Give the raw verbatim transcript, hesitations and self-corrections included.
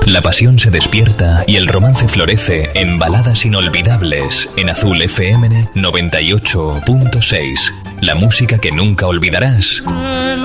La pasión se despierta y el romance florece en baladas inolvidables en Azul F M noventa y ocho punto seis. La música que nunca olvidarás.